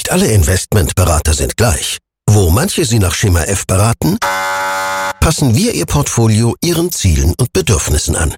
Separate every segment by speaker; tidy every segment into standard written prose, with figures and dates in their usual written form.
Speaker 1: Nicht alle Investmentberater sind gleich. Wo manche Sie nach Schema F beraten, passen wir Ihr Portfolio Ihren Zielen und Bedürfnissen an.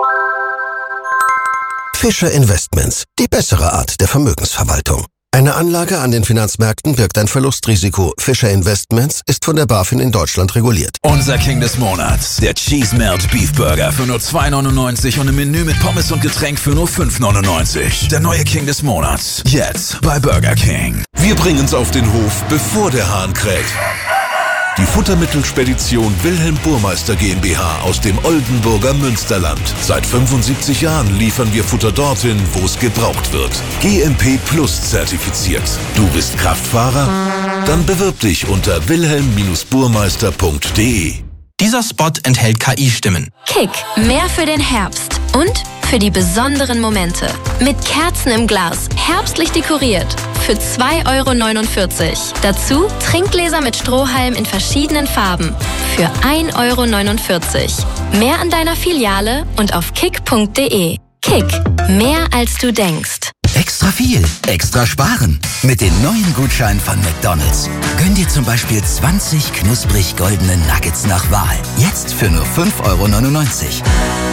Speaker 1: Fischer Investments, die bessere Art der Vermögensverwaltung. Eine Anlage an den Finanzmärkten birgt ein Verlustrisiko. Fischer Investments ist von der BaFin in Deutschland reguliert.
Speaker 2: Unser King des Monats, der Cheese Melt Beef Burger für nur 2,99 und ein Menü mit Pommes und Getränk für nur 5,99. Der neue King des Monats, jetzt bei Burger King.
Speaker 3: Wir bringen's auf den Hof, bevor der Hahn kräht. Die Futtermittelspedition Wilhelm Burmeister GmbH aus dem Oldenburger Münsterland. Seit 75 Jahren liefern wir Futter dorthin, wo es gebraucht wird. GMP Plus zertifiziert. Du bist Kraftfahrer? Dann bewirb dich unter wilhelm-burmeister.de.
Speaker 4: Dieser Spot enthält KI-Stimmen.
Speaker 5: Kick, mehr für den Herbst und für die besonderen Momente. Mit Kerzen im Glas, herbstlich dekoriert. Für 2,49 €. Dazu Trinkgläser mit Strohhalm in verschiedenen Farben. Für 1,49 €. Mehr an deiner Filiale und auf kick.de. Kick, mehr als du denkst.
Speaker 6: Extra viel, extra sparen. Mit den neuen Gutscheinen von McDonald's. Gönn dir zum Beispiel 20 knusprig goldene Nuggets nach Wahl. Jetzt für nur 5,99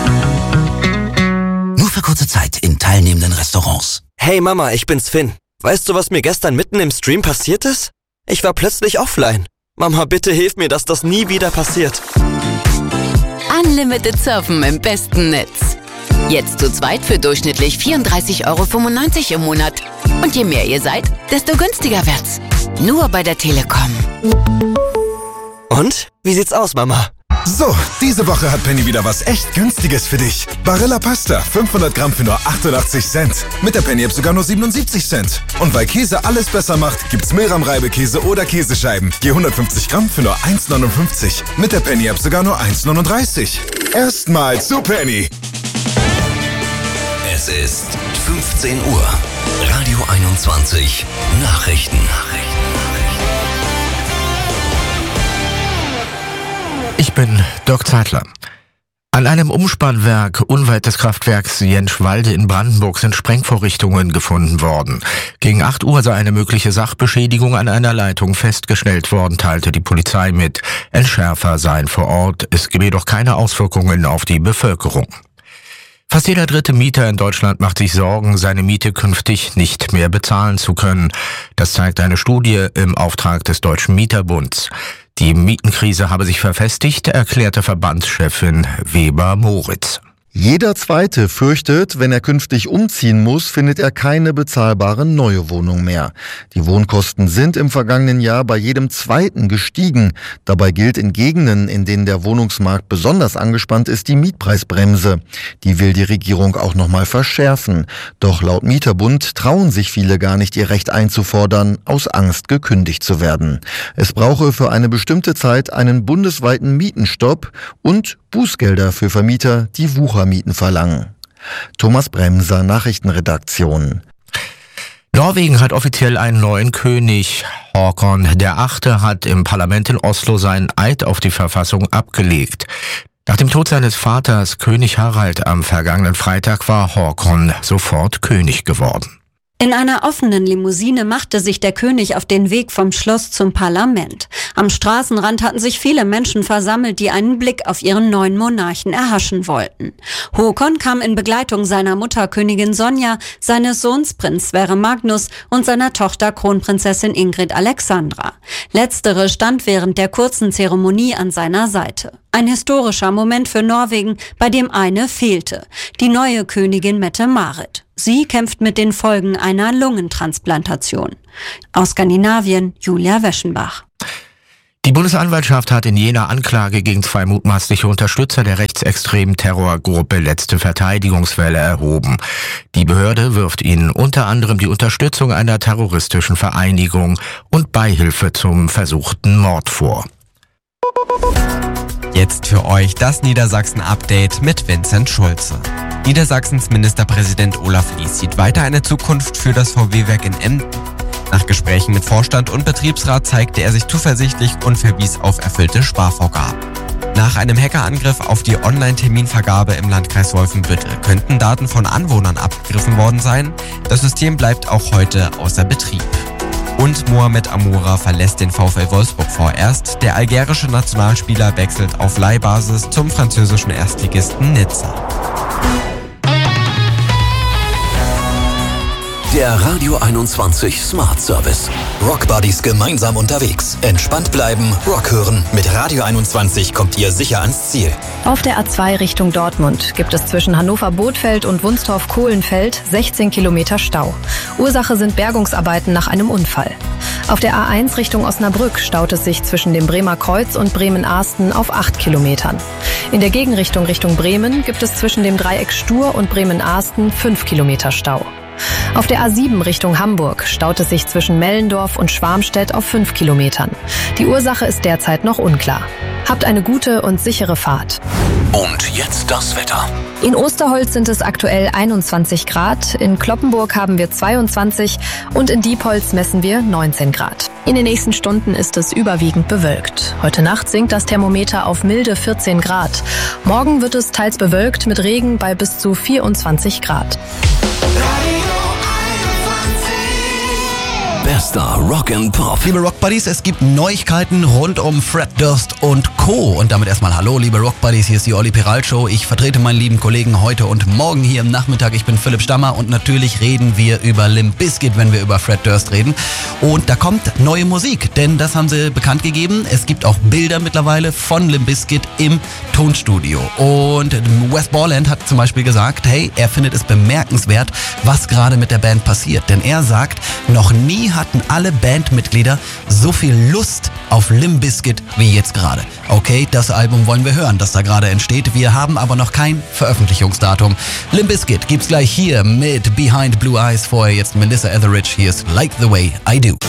Speaker 6: €. Nur für kurze Zeit in teilnehmenden Restaurants.
Speaker 7: Hey Mama, ich bin's Finn. Weißt du, was mir gestern mitten im Stream passiert ist? Ich war plötzlich offline. Mama, bitte hilf mir, dass das nie wieder passiert.
Speaker 8: Unlimited Surfen im besten Netz. Jetzt zu zweit für durchschnittlich 34,95 € im Monat. Und je mehr ihr seid, desto günstiger wird's. Nur bei der Telekom.
Speaker 7: Und? Wie sieht's aus, Mama?
Speaker 9: So, diese Woche hat Penny wieder was echt Günstiges für dich. Barilla Pasta, 500 Gramm für nur 88 Cent. Mit der Penny-App sogar nur 77 Cent. Und weil Käse alles besser macht, gibt's Milram-Reibekäse oder Käsescheiben. Je 150 Gramm für nur 1,59. Mit der Penny-App sogar nur 1,39. Erstmal zu Penny.
Speaker 6: Es ist 15 Uhr. Radio 21. Nachrichten.
Speaker 10: Ich bin Dirk Zeitler. An einem Umspannwerk unweit des Kraftwerks Jentschwalde in Brandenburg sind Sprengvorrichtungen gefunden worden. Gegen 8 Uhr sei eine mögliche Sachbeschädigung an einer Leitung festgestellt worden, teilte die Polizei mit. Entschärfer seien vor Ort. Es gebe jedoch keine Auswirkungen auf die Bevölkerung. Fast jeder dritte Mieter in Deutschland macht sich Sorgen, seine Miete künftig nicht mehr bezahlen zu können. Das zeigt eine Studie im Auftrag des Deutschen Mieterbunds. Die Mietenkrise habe sich verfestigt, erklärte Verbandschefin Weber-Moritz.
Speaker 11: Jeder Zweite fürchtet, wenn er künftig umziehen muss, findet er keine bezahlbare neue Wohnung mehr. Die Wohnkosten sind im vergangenen Jahr bei jedem Zweiten gestiegen. Dabei gilt in Gegenden, in denen der Wohnungsmarkt besonders angespannt ist, die Mietpreisbremse. Die will die Regierung auch nochmal verschärfen. Doch laut Mieterbund trauen sich viele gar nicht, ihr Recht einzufordern, aus Angst gekündigt zu werden. Es brauche für eine bestimmte Zeit einen bundesweiten Mietenstopp und Bußgelder für Vermieter, die Wuchermieten verlangen. Thomas Bremser, Nachrichtenredaktion.
Speaker 10: Norwegen hat offiziell einen neuen König. Håkon VIII. Hat im Parlament in Oslo seinen Eid auf die Verfassung abgelegt. Nach dem Tod seines Vaters, König Harald, am vergangenen Freitag war Håkon sofort König geworden.
Speaker 12: In einer offenen Limousine machte sich der König auf den Weg vom Schloss zum Parlament. Am Straßenrand hatten sich viele Menschen versammelt, die einen Blick auf ihren neuen Monarchen erhaschen wollten. Håkon kam in Begleitung seiner Mutter Königin Sonja, seines Sohns Prinz Sverre Magnus und seiner Tochter Kronprinzessin Ingrid Alexandra. Letztere stand während der kurzen Zeremonie an seiner Seite. Ein historischer Moment für Norwegen, bei dem eine fehlte: die neue Königin Mette-Marit. Sie kämpft mit den Folgen einer Lungentransplantation. Aus Skandinavien, Julia Weschenbach.
Speaker 10: Die Bundesanwaltschaft hat in Jena Anklage gegen 2 mutmaßliche Unterstützer der rechtsextremen Terrorgruppe Letzte Verteidigungswelle erhoben. Die Behörde wirft ihnen unter anderem die Unterstützung einer terroristischen Vereinigung und Beihilfe zum versuchten Mord vor.
Speaker 13: Jetzt für euch das Niedersachsen-Update mit Vincent Schulze. Niedersachsens Ministerpräsident Olaf Lies sieht weiter eine Zukunft für das VW-Werk in Emden. Nach Gesprächen mit Vorstand und Betriebsrat zeigte er sich zuversichtlich und verwies auf erfüllte Sparvorgaben. Nach einem Hackerangriff auf die Online-Terminvergabe im Landkreis Wolfenbüttel könnten Daten von Anwohnern abgegriffen worden sein. Das System bleibt auch heute außer Betrieb. Und Mohamed Amoura verlässt den VfL Wolfsburg vorerst. Der algerische Nationalspieler wechselt auf Leihbasis zum französischen Erstligisten Nizza.
Speaker 14: Der Radio 21 Smart Service. Rock Buddies gemeinsam unterwegs. Entspannt bleiben, Rock hören. Mit Radio 21 kommt ihr sicher ans Ziel.
Speaker 15: Auf der A2 Richtung Dortmund gibt es zwischen Hannover-Bothfeld und Wunstorf-Kohlenfeld 16 Kilometer Stau. Ursache sind Bergungsarbeiten nach einem Unfall. Auf der A1 Richtung Osnabrück staut es sich zwischen dem Bremer Kreuz und Bremen-Ahsten auf 8 Kilometern. In der Gegenrichtung Richtung Bremen gibt es zwischen dem Dreieck Stur und Bremen-Ahsten 5 Kilometer Stau. Auf der A7 Richtung Hamburg staut es sich zwischen Mellendorf und Schwarmstedt auf 5 Kilometern. Die Ursache ist derzeit noch unklar. Habt eine gute und sichere Fahrt.
Speaker 14: Und jetzt das Wetter.
Speaker 15: In Osterholz sind es aktuell 21 Grad, in Cloppenburg haben wir 22 und in Diepholz messen wir 19 Grad. In den nächsten Stunden ist es überwiegend bewölkt. Heute Nacht sinkt das Thermometer auf milde 14 Grad. Morgen wird es teils bewölkt mit Regen bei bis zu 24 Grad.
Speaker 14: Bester Rock and Pop.
Speaker 16: Liebe Rock Buddies, es gibt Neuigkeiten rund um Fred Durst und Co. Und damit erstmal hallo, liebe Rock Buddies, hier ist die Olli Peral Show. Ich vertrete meinen lieben Kollegen heute und morgen hier im Nachmittag. Ich bin Philipp Stammer und natürlich reden wir über Limp Bizkit, wenn wir über Fred Durst reden. Und da kommt neue Musik, denn das haben sie bekannt gegeben. Es gibt auch Bilder mittlerweile von Limp Bizkit im Tonstudio. Und Wes Borland hat zum Beispiel gesagt, hey, er findet es bemerkenswert, was gerade mit der Band passiert. Denn er sagt, noch nie hatten alle Bandmitglieder so viel Lust auf Limp Bizkit wie jetzt gerade. Okay, das Album wollen wir hören, das da gerade entsteht. Wir haben aber noch kein Veröffentlichungsdatum. Limp Bizkit gibt's gleich hier mit Behind Blue Eyes. Vorher jetzt Melissa Etheridge. Hier ist Like the Way I Do.